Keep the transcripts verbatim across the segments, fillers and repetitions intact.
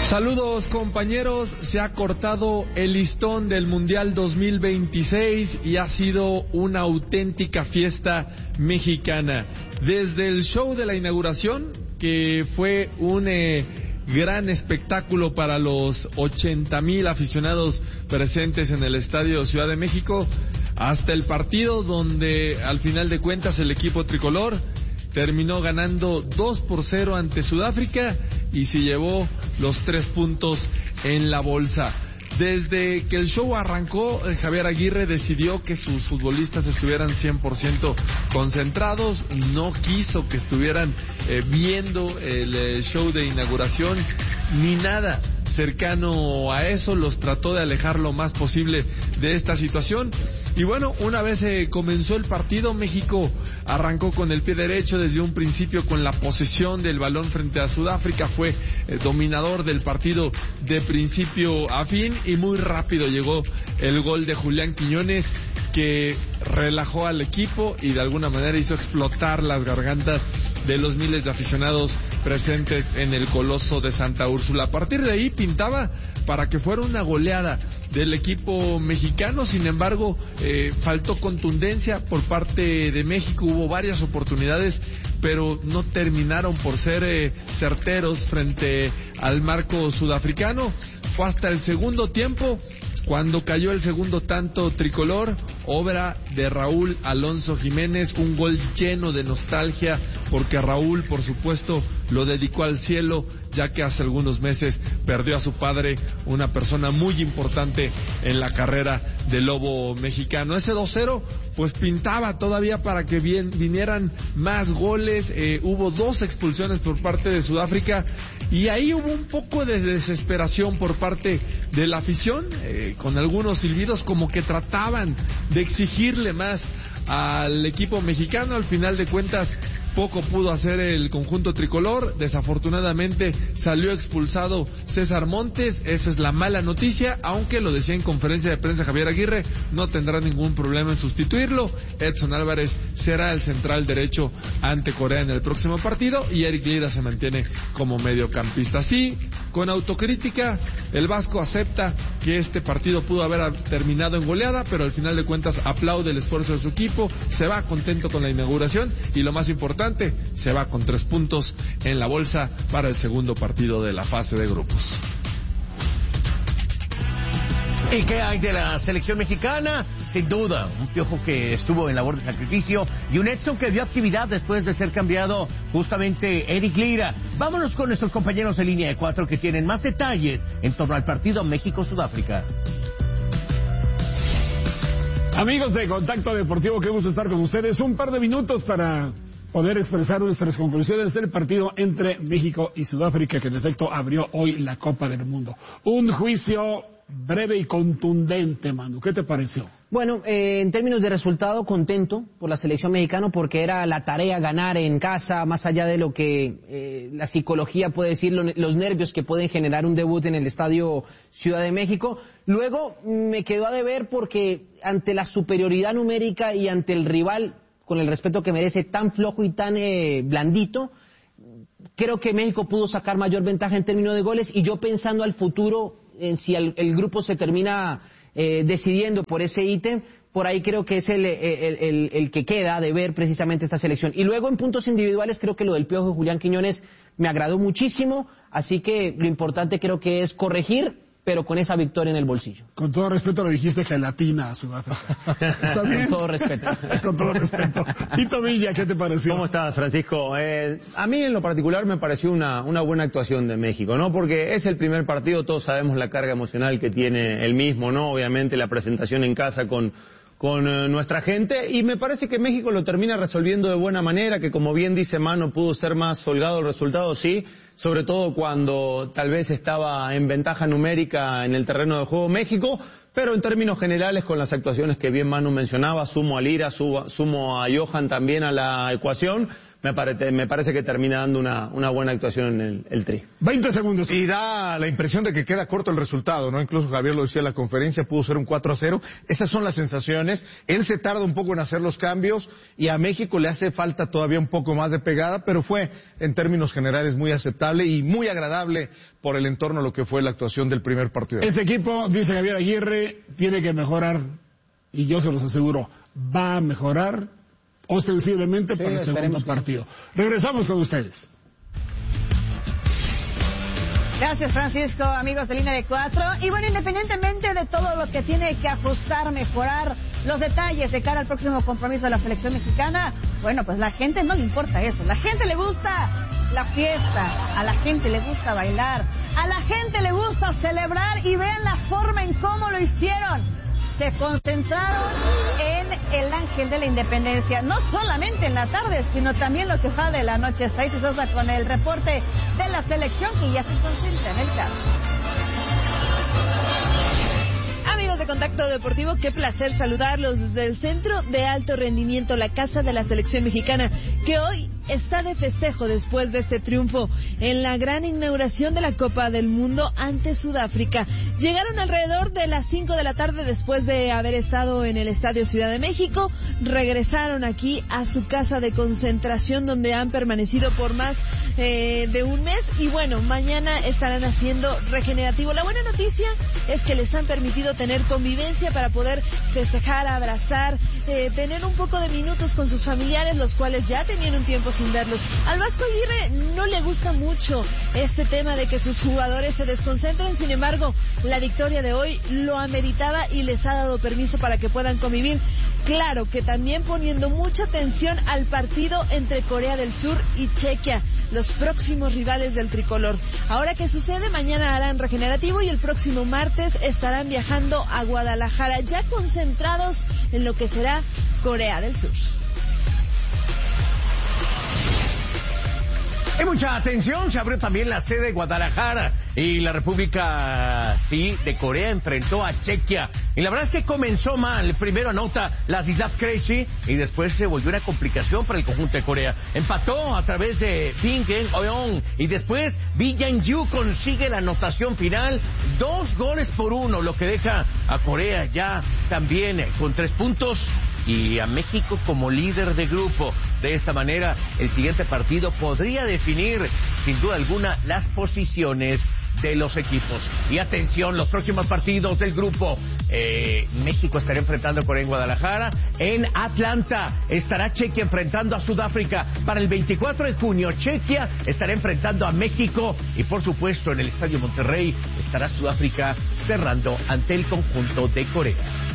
Saludos compañeros, se ha cortado el listón del Mundial dos mil veintiséis y ha sido una auténtica fiesta mexicana. Desde el show de la inauguración, que fue un eh, gran espectáculo para los ochenta mil aficionados presentes en el Estadio Ciudad de México, hasta el partido donde al final de cuentas el equipo tricolor terminó ganando dos por cero ante Sudáfrica y se llevó los tres puntos en la bolsa. Desde que el show arrancó, Javier Aguirre decidió que sus futbolistas estuvieran cien por ciento concentrados, no quiso que estuvieran eh, viendo el eh, show de inauguración ni nada cercano a eso, los trató de alejar lo más posible de esta situación. Y bueno, una vez eh, comenzó el partido, México arrancó con el pie derecho desde un principio con la posesión del balón frente a Sudáfrica, fue eh, dominador del partido de principio a fin y muy rápido llegó el gol de Julián Quiñones, que relajó al equipo y de alguna manera hizo explotar las gargantas de los miles de aficionados presentes en el Coloso de Santa Úrsula. A partir de ahí pintaba para que fuera una goleada del equipo mexicano, sin embargo eh, faltó contundencia por parte de México, hubo varias oportunidades pero no terminaron por ser eh, certeros frente al marco sudafricano. Fue hasta el segundo tiempo cuando cayó el segundo tanto tricolor, obra de Raúl Alonso Jiménez, un gol lleno de nostalgia, porque Raúl, por supuesto, lo dedicó al cielo, ya que hace algunos meses perdió a su padre, una persona muy importante en la carrera del lobo mexicano. Ese dos cero, pues pintaba todavía para que bien, vinieran más goles, eh, hubo dos expulsiones por parte de Sudáfrica, y ahí hubo un poco de desesperación por parte de la afición, eh, con algunos silbidos como que trataban de exigirle más al equipo mexicano. Al final de cuentas poco pudo hacer el conjunto tricolor, desafortunadamente salió expulsado César Montes, esa es la mala noticia, aunque lo decía en conferencia de prensa Javier Aguirre, no tendrá ningún problema en sustituirlo. Edson Álvarez será el central derecho ante Corea en el próximo partido y Eric Lira se mantiene como mediocampista. Sí, con autocrítica, el vasco acepta que este partido pudo haber terminado en goleada, pero al final de cuentas aplaude el esfuerzo de su equipo, se va contento con la inauguración y lo más importante, se va con tres puntos en la bolsa para el segundo partido de la fase de grupos. ¿Y qué hay de la selección mexicana? Sin duda, un Piojo que estuvo en labor de sacrificio y un Edson que dio actividad después de ser cambiado justamente Eric Lira. Vámonos con nuestros compañeros de línea de cuatro que tienen más detalles en torno al partido México-Sudáfrica. Amigos de Contacto Deportivo, qué gusto estar con ustedes. Un par de minutos para poder expresar nuestras conclusiones del partido entre México y Sudáfrica, que en efecto abrió hoy la Copa del Mundo. Un juicio breve y contundente, Manu. ¿Qué te pareció? Bueno, eh, en términos de resultado, contento por la selección mexicana porque era la tarea ganar en casa, más allá de lo que eh, la psicología puede decir, lo, los nervios que pueden generar un debut en el Estadio Ciudad de México. Luego me quedó a deber porque ante la superioridad numérica y ante el rival, con el respeto que merece, tan flojo y tan eh, blandito, creo que México pudo sacar mayor ventaja en términos de goles, y yo pensando al futuro, en si el, el grupo se termina eh, decidiendo por ese ítem, por ahí creo que es el, el, el, el que queda de ver precisamente esta selección. Y luego en puntos individuales creo que lo del Piojo Julián Quiñones me agradó muchísimo, así que lo importante creo que es corregir, pero con esa victoria en el bolsillo. Con todo respeto lo dijiste gelatina a Sudáfrica. ¿Está bien? Con todo respeto. Con todo respeto. Tito Villa, ¿qué te pareció? ¿Cómo estás, Francisco? Eh, a mí en lo particular me pareció una, una buena actuación de México, ¿no? Porque es el primer partido, todos sabemos la carga emocional que tiene el mismo, ¿no? Obviamente la presentación en casa con... con eh, nuestra gente, y me parece que México lo termina resolviendo de buena manera, que como bien dice Mano, pudo ser más holgado el resultado, sí, sobre todo cuando tal vez estaba en ventaja numérica en el terreno de juego México, pero en términos generales con las actuaciones que bien Manu mencionaba, sumo a Lira, sumo a Johan también a la ecuación, me parece, me parece que termina dando una, una buena actuación en el, el Tri. veinte segundos. Y da la impresión de que queda corto el resultado, ¿no? Incluso Javier lo decía en la conferencia, pudo ser un cuatro a cero. Esas son las sensaciones. Él se tarda un poco en hacer los cambios y a México le hace falta todavía un poco más de pegada, pero fue en términos generales muy aceptable y muy agradable por el entorno lo que fue la actuación del primer partido. Ese equipo, dice Javier Aguirre, tiene que mejorar, y yo se los aseguro, va a mejorar ostensiblemente sí, para el segundo partido. Regresamos con ustedes. Gracias, Francisco, amigos de Línea de Cuatro. Y bueno, independientemente de todo lo que tiene que ajustar, mejorar los detalles de cara al próximo compromiso de la selección mexicana, bueno, pues la gente no le importa eso. La gente le gusta la fiesta, a la gente le gusta bailar, a la gente le gusta celebrar y vean la forma en cómo lo hicieron. Se concentraron en el Ángel de la Independencia, no solamente en la tarde, sino también lo que va de la noche. Está ahí Sosa con el reporte de la selección que ya se concentra en el campo. Amigos de Contacto Deportivo, qué placer saludarlos desde el Centro de Alto Rendimiento, la casa de la selección mexicana, que hoy está de festejo después de este triunfo en la gran inauguración de la Copa del Mundo ante Sudáfrica. Llegaron alrededor de las cinco de la tarde después de haber estado en el Estadio Ciudad de México. Regresaron aquí a su casa de concentración donde han permanecido por más eh, de un mes y bueno, mañana estarán haciendo regenerativo. La buena noticia es que les han permitido tener convivencia para poder festejar, abrazar, eh, tener un poco de minutos con sus familiares, los cuales ya tenían un tiempo sin verlos. Al Vasco Aguirre no le gusta mucho este tema de que sus jugadores se desconcentren, sin embargo, la victoria de hoy lo ameritaba y les ha dado permiso para que puedan convivir. Claro que también poniendo mucha atención al partido entre Corea del Sur y Chequia, los próximos rivales del tricolor. Ahora, ¿qué sucede? Mañana harán regenerativo y el próximo martes estarán viajando a Guadalajara, ya concentrados en lo que será Corea del Sur. Hay mucha atención, se abrió también la sede de Guadalajara y la República, sí, de Corea enfrentó a Chequia. Y la verdad es que comenzó mal. Primero anota Ladislav Krejci y después se volvió una complicación para el conjunto de Corea. Empató a través de Kim Hyeong y después Lee Yang-yu consigue la anotación final. Dos goles por uno, lo que deja a Corea ya también con tres puntos y a México como líder de grupo. De esta manera, el siguiente partido podría definir, sin duda alguna, las posiciones de los equipos. Y atención, los próximos partidos del grupo. Eh, México estará enfrentando a Corea en Guadalajara. En Atlanta estará Chequia enfrentando a Sudáfrica. Para el veinticuatro de junio, Chequia estará enfrentando a México. Y por supuesto, en el Estadio Monterrey estará Sudáfrica cerrando ante el conjunto de Corea.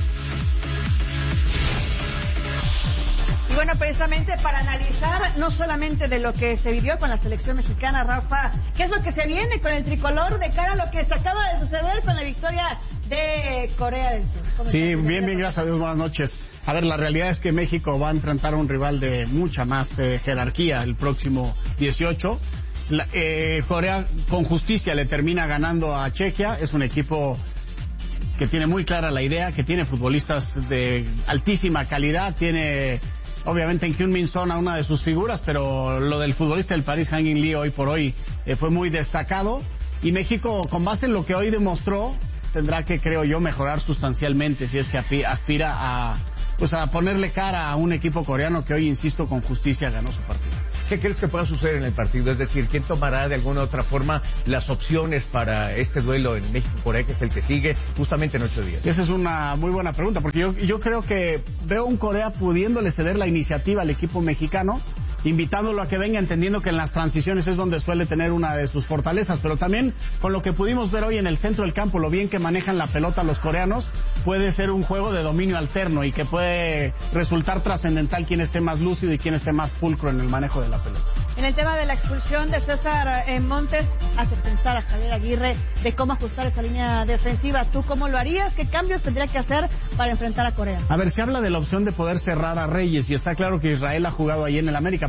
Y bueno, precisamente para analizar no solamente de lo que se vivió con la selección mexicana, Rafa, qué es lo que se viene con el tricolor de cara a lo que se acaba de suceder con la victoria de Corea del Sur. Sí, bien, bien, gracias a Dios, buenas noches. A ver, la realidad es que México va a enfrentar a un rival de mucha más eh, jerarquía el próximo dieciocho. La, eh, Corea con justicia le termina ganando a Chequia, es un equipo que tiene muy clara la idea, que tiene futbolistas de altísima calidad, tiene... Obviamente en Heung-min Son a una de sus figuras, pero lo del futbolista del Paris Hang-in Lee hoy por hoy eh, fue muy destacado. Y México, con base en lo que hoy demostró, tendrá que, creo yo, mejorar sustancialmente si es que aspira a, pues, a ponerle cara a un equipo coreano que hoy, insisto, con justicia ganó su partido. ¿Qué crees que pueda suceder en el partido? Es decir, ¿quién tomará de alguna u otra forma las opciones para este duelo en México-Corea, que es el que sigue justamente en ocho días? Esa es una muy buena pregunta, porque yo, yo creo que veo un Corea pudiéndole ceder la iniciativa al equipo mexicano, invitándolo a que venga, entendiendo que en las transiciones es donde suele tener una de sus fortalezas, pero también con lo que pudimos ver hoy en el centro del campo, lo bien que manejan la pelota los coreanos, puede ser un juego de dominio alterno y que puede resultar trascendental quien esté más lúcido y quien esté más pulcro en el manejo de la pelota. En el tema de la expulsión de César eh, Montes, hace pensar a Javier Aguirre de cómo ajustar esa línea defensiva. ¿Tú cómo lo harías? ¿Qué cambios tendría que hacer para enfrentar a Corea? A ver, se habla de la opción de poder cerrar a Reyes y está claro que Israel ha jugado ahí en el América,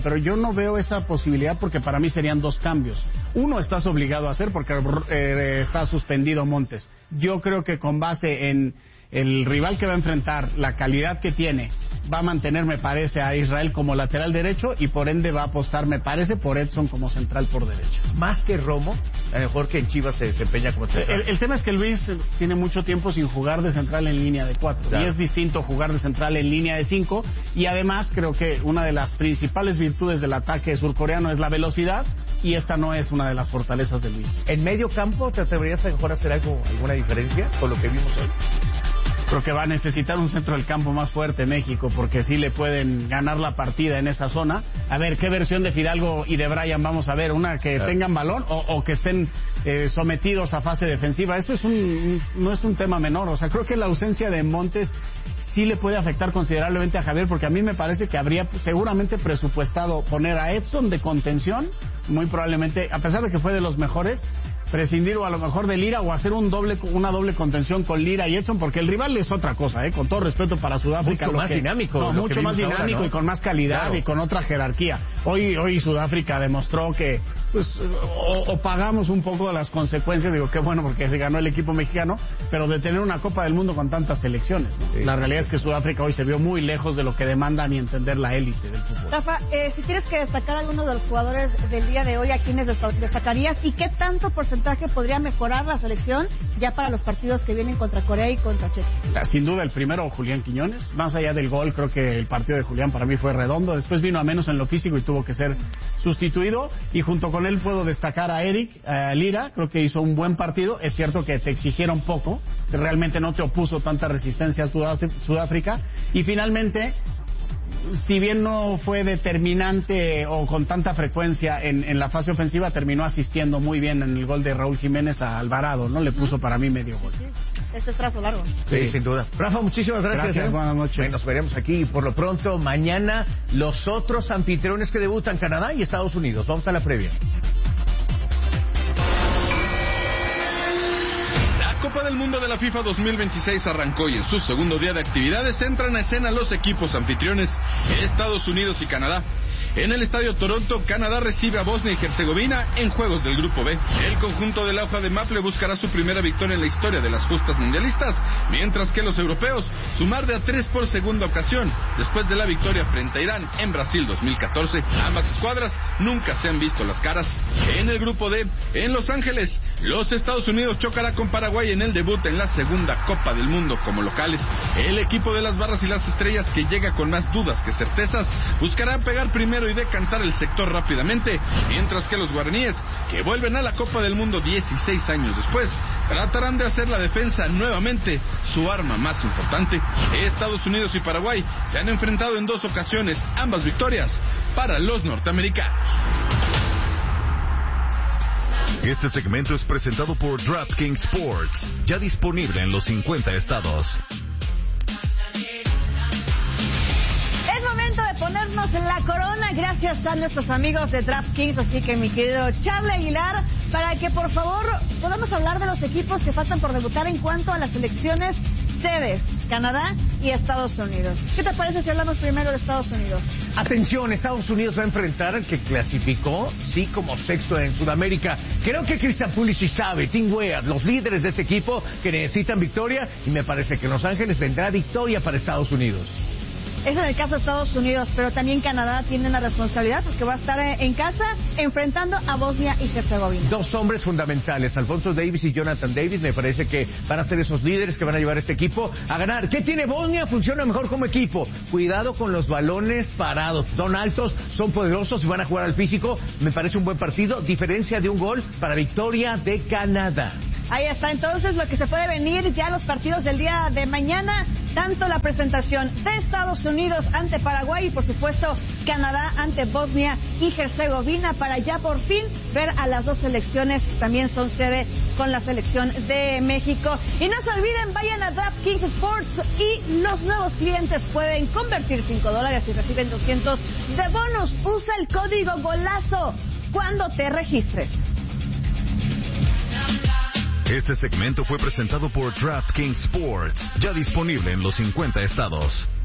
pero yo no veo esa posibilidad porque para mí serían dos cambios. Uno estás obligado a hacer porque eh, está suspendido Montes. Yo creo que con base en el rival que va a enfrentar, la calidad que tiene, va a mantener, me parece, a Israel como lateral derecho y por ende va a apostar, me parece, por Edson como central por derecha. Más que Romo, a lo mejor que en Chivas se desempeña como central. El, el tema es que Luis tiene mucho tiempo sin jugar de central en línea de cuatro. Claro. Y es distinto jugar de central en línea de cinco. Y además creo que una de las principales virtudes del ataque surcoreano es la velocidad. Y esta no es una de las fortalezas de Luis. ¿En medio campo te atreverías a mejor hacer algo, alguna diferencia con lo que vimos hoy? Creo que va a necesitar un centro del campo más fuerte México, porque sí le pueden ganar la partida en esa zona. A ver, ¿qué versión de Fidalgo y de Brian vamos a ver? ¿Una que claro. tengan balón o, o que estén eh, sometidos a fase defensiva? Esto es un, un, no es un tema menor. O sea, creo que la ausencia de Montes sí le puede afectar considerablemente a Javier, porque a mí me parece que habría seguramente presupuestado poner a Edson de contención, muy probablemente, a pesar de que fue de los mejores, prescindir o a lo mejor de Lira o hacer un doble, una doble contención con Lira y Edson, porque el rival es otra cosa, ¿eh? Con todo respeto para Sudáfrica. Mucho más que, dinámico. No, mucho más dinámico ahora, ¿no? Y con más calidad claro. y con otra jerarquía. Hoy hoy Sudáfrica demostró que pues o, o pagamos un poco de las consecuencias, digo, qué bueno porque se ganó el equipo mexicano, pero de tener una Copa del Mundo con tantas selecciones, ¿no? Sí. La realidad es que Sudáfrica hoy se vio muy lejos de lo que demanda, a mi entender, la élite del fútbol. Rafa, eh, si tienes que destacar a algunos de los jugadores del día de hoy, ¿a quiénes destacarías y qué tanto porcentaje podría mejorar la selección ya para los partidos que vienen contra Corea y contra Chequia? Sin duda el primero, Julián Quiñones. Más allá del gol, creo que el partido de Julián para mí fue redondo. Después vino a menos en lo físico y tuvo que ser sustituido, y junto con él puedo destacar a Eric a Lira. Creo que hizo un buen partido. Es cierto que te exigieron poco, que realmente no te opuso tanta resistencia a Sudáfrica. Y finalmente, si bien no fue determinante o con tanta frecuencia en, en la fase ofensiva, terminó asistiendo muy bien en el gol de Raúl Jiménez a Alvarado, ¿no? Le puso para mí medio gol. Sí, sí. Este es trazo largo. Sí, sí, sin duda. Rafa, muchísimas gracias. Gracias, ¿eh? buenas noches. Bueno, nos veremos aquí por lo pronto mañana los otros anfitriones que debutan, Canadá y Estados Unidos. Vamos a la previa. Copa del Mundo de la FIFA dos mil veintiséis arrancó y en su segundo día de actividades entran a escena los equipos anfitriones, Estados Unidos y Canadá. En el Estadio Toronto, Canadá recibe a Bosnia y Herzegovina en juegos del Grupo B. El conjunto de la hoja de Maple buscará su primera victoria en la historia de las justas mundialistas, mientras que los europeos sumar de a tres por segunda ocasión, después de la victoria frente a Irán en Brasil dos mil catorce. Ambas escuadras nunca se han visto las caras. En el Grupo D, en Los Ángeles, los Estados Unidos chocará con Paraguay en el debut en la segunda Copa del Mundo como locales. El equipo de las barras y las estrellas, que llega con más dudas que certezas, buscará pegar primero y decantar el sector rápidamente, mientras que los guaraníes, que vuelven a la Copa del Mundo dieciséis años después, tratarán de hacer la defensa nuevamente su arma más importante. Estados Unidos y Paraguay se han enfrentado en dos ocasiones, ambas victorias para los norteamericanos. Este segmento es presentado por DraftKings Sports, ya disponible en los cincuenta estados. Es momento de ponernos la corona gracias a nuestros amigos de DraftKings, así que mi querido Charlie Aguilar, para que por favor podamos hablar de los equipos que faltan por debutar en cuanto a las selecciones sedes, Canadá y Estados Unidos. ¿Qué te parece si hablamos primero de Estados Unidos? Atención, Estados Unidos va a enfrentar al que clasificó, sí, como sexto en Sudamérica. Creo que Christian Pulisic sabe, Tim Weah, los líderes de este equipo que necesitan victoria, y me parece que en Los Ángeles vendrá victoria para Estados Unidos. Es en el caso de Estados Unidos, pero también Canadá tiene una responsabilidad porque va a estar en casa enfrentando a Bosnia y Herzegovina. Dos hombres fundamentales, Alfonso Davies y Jonathan Davis, me parece que van a ser esos líderes que van a llevar a este equipo a ganar. ¿Qué tiene Bosnia? Funciona mejor como equipo. Cuidado con los balones parados. Son altos, son poderosos y van a jugar al físico. Me parece un buen partido. Diferencia de un gol para victoria de Canadá. Ahí está entonces lo que se puede venir ya los partidos del día de mañana, tanto la presentación de Estados Unidos ante Paraguay y por supuesto Canadá ante Bosnia y Herzegovina, para ya por fin ver a las dos selecciones que también son sede con la selección de México. Y no se olviden, vayan a DraftKings Sports y los nuevos clientes pueden convertir cinco dólares y reciben doscientos de bonus. Usa el código GOLAZO cuando te registres. Este segmento fue presentado por DraftKings Sports, ya disponible en los cincuenta estados.